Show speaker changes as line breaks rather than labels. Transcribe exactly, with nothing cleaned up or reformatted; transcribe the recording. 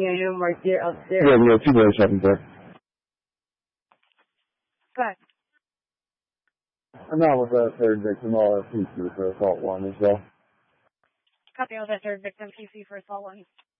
Daniel Martier upstairs.
Yeah, we have two boys up there.
Go ahead.
I'm not with the third victim, all our P C for assault one as well.
Copy with the third victim, P C for assault one.